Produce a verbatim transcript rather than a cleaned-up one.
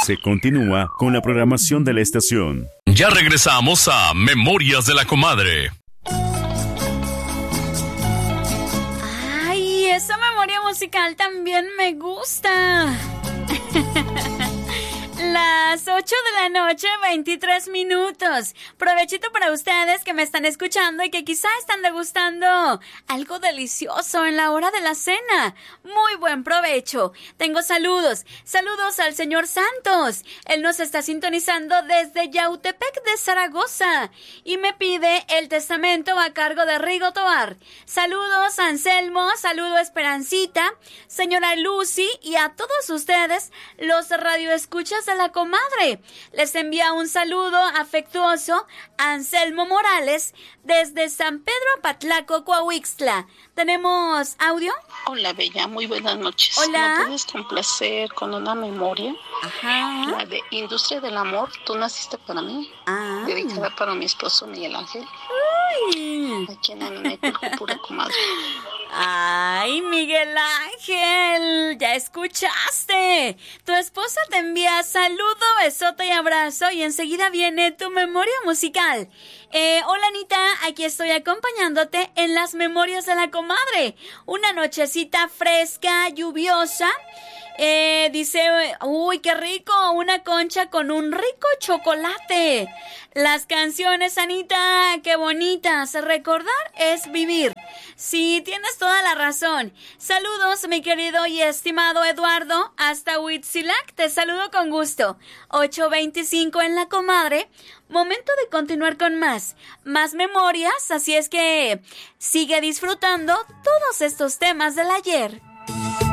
se continúa con la programación de la estación. Ya regresamos a Memorias de la Comadre. Ay, esa memoria musical también me gusta. Las ocho de la noche, veintitrés minutos. Provechito para ustedes que me están escuchando y que quizá están degustando algo delicioso en la hora de la cena. Muy buen provecho. Tengo saludos. Saludos al señor Santos. Él nos está sintonizando desde Yautepec de Zaragoza y me pide el testamento a cargo de Rigo Tobar. Saludos a Anselmo, saludo a Esperancita, señora Lucy y a todos ustedes, los radioescuchas de la comadre. Les envía un saludo afectuoso a Anselmo Morales desde San Pedro Apatlaco, Coahuixtla. ¿Tenemos audio? Hola, Bella, muy buenas noches. Hola. ¿Me puedes complacer con una memoria? Ajá. La de Industria del Amor, Tú naciste para mí. Ah. Dedicada para mi esposo Miguel Ángel. Uy. A quien a mí me culpo pura comadre. Ay, Miguel Ángel, ya escuchaste. Tu esposa te envía saludo, besote y abrazo y enseguida viene tu memoria musical. Eh, hola Anita, aquí estoy acompañándote en las memorias de la comadre. Una nochecita fresca, lluviosa. Eh, dice, uy, qué rico, una concha con un rico chocolate. Las canciones, Anita, qué bonitas. Recordar es vivir. Sí, tienes toda la razón. Saludos, mi querido y estimado Eduardo, hasta Huitzilac, te saludo con gusto. ocho veinticinco en la comadre. Momento de continuar con más, más memorias, así es que sigue disfrutando todos estos temas del ayer.